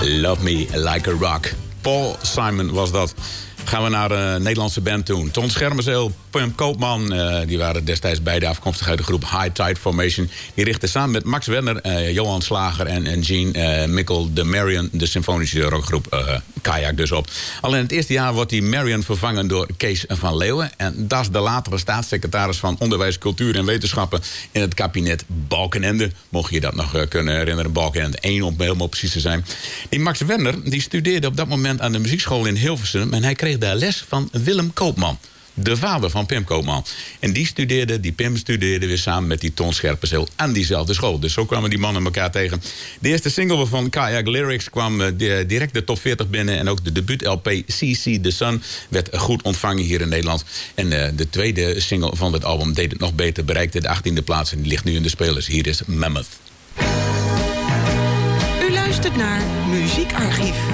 Love Me Like a Rock. Paul Simon was dat. Gaan we naar een Nederlandse band toe. Ton Schermenzeel, Pim Koopman. Die waren destijds beide afkomstig uit de groep High Tide Formation. Die richtten samen met Max Werner, Johan Slager en Gene Mikkel de Marion, de symfonische rockgroep Kayak dus op. Al in het eerste jaar wordt die Marion vervangen door Kees van Leeuwen. En dat is de latere staatssecretaris van Onderwijs, Cultuur en Wetenschappen in het kabinet Balkenende. Mocht je dat nog kunnen herinneren, Balkenende 1 om helemaal precies te zijn. Die Max Werner die studeerde op dat moment aan de muziekschool in Hilversum. En hij kreeg daar les van Willem Koopman, de vader van Pim Koopman. En die Pim studeerde weer samen met die Ton Scherpenzeel aan diezelfde school. Dus zo kwamen die mannen elkaar tegen. De eerste single van Kayak Lyrics kwam direct de top 40 binnen. En ook de debuut-LP CC The Sun werd goed ontvangen hier in Nederland. En de tweede single van het album deed het nog beter. Bereikte de 18e plaats en die ligt nu in de spelers. Hier is Mammoth. U luistert naar Muziekarchief.